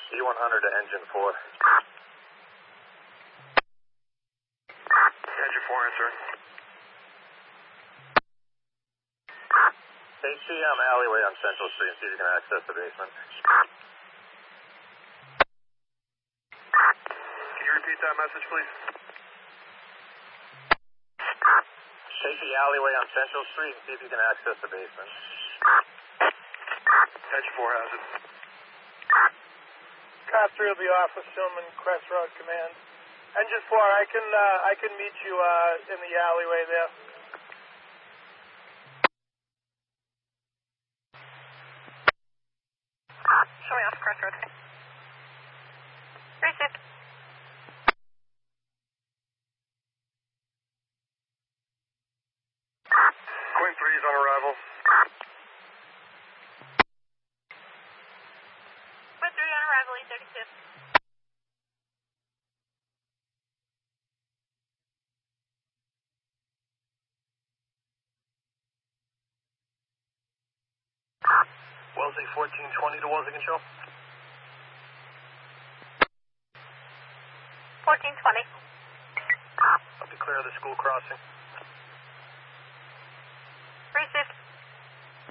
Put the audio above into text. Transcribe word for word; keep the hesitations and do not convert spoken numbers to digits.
E one hundred to engine four. Engine four answer. H C M alleyway on Central Street and see if you can access the basement. Can you repeat that message, please? Take the alleyway on Central Street and see if you can access the basement. Engine four has it. Car three will be off assuming Crest Road Command. Engine four, I can uh, I can meet you uh, in the alleyway there. Showing off Crest Road. Received. Queen three is on arrival. Queen three on arrival, E thirty-two. Wellesley fourteen twenty to Wellesley Control. fourteen twenty. I'll be clear of the school crossing. Received.